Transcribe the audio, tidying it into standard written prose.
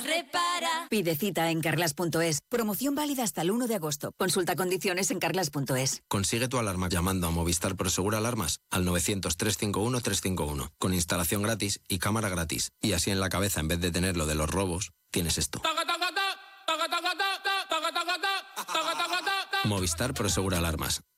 repara. Pide cita en carglass.es. Promoción válida hasta el 1 de agosto. Consulta condiciones en carglass.es. Consigue tu alarma llamando a Movistar Prosegur Alarmas al 900-351-351. Con instalación gratis y cámara gratis. Y así en la cabeza, en vez de tener lo de los robos, tienes esto. Movistar Prosegur Alarmas.